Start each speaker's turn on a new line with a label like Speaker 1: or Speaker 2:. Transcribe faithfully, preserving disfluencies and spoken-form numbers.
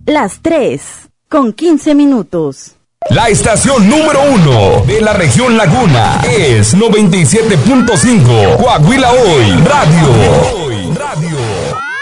Speaker 1: Las tres, con quince minutos.
Speaker 2: La estación número uno de la región Laguna es noventa y siete punto cinco Coahuila Hoy Radio. Hoy Radio.